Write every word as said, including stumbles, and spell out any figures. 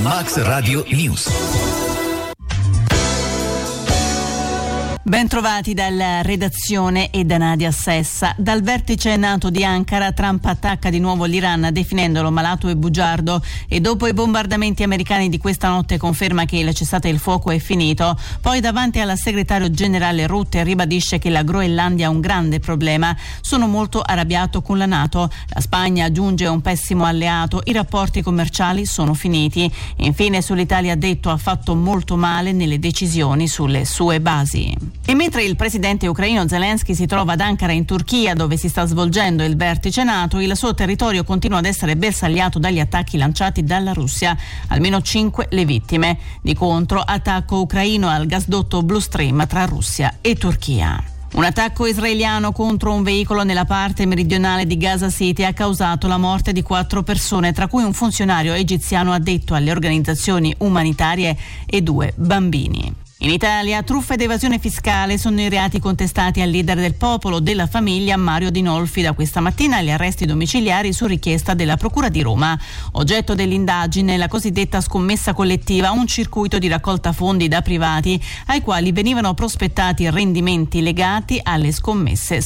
Max Radio News. Ben trovati dalla redazione e da Nadia Sessa. Dal vertice NATO di Ankara, Trump attacca di nuovo l'Iran definendolo malato e bugiardo, e dopo i bombardamenti americani di questa notte conferma che il cessate il fuoco è finito. Poi davanti al segretario generale Rutte ribadisce che la Groenlandia ha un grande problema. Sono molto arrabbiato con la NATO. La Spagna aggiunge un pessimo alleato. I rapporti commerciali sono finiti. Infine sull'Italia ha detto ha fatto molto male nelle decisioni sulle sue basi. E mentre il presidente ucraino Zelensky si trova ad Ankara in Turchia, dove si sta svolgendo il vertice NATO, il suo territorio continua ad essere bersagliato dagli attacchi lanciati dalla Russia. Almeno cinque le vittime. Di contro, attacco ucraino al gasdotto Blue Stream tra Russia e Turchia. Un attacco israeliano contro un veicolo nella parte meridionale di Gaza City ha causato la morte di quattro persone, tra cui un funzionario egiziano addetto alle organizzazioni umanitarie e due bambini. In Italia, truffa ed evasione fiscale sono i reati contestati al leader del Popolo della Famiglia Mario Dinolfi. Da questa mattina gli arresti domiciliari su richiesta della Procura di Roma. Oggetto dell'indagine la cosiddetta scommessa collettiva, un circuito di raccolta fondi da privati ai quali venivano prospettati rendimenti legati alle scommesse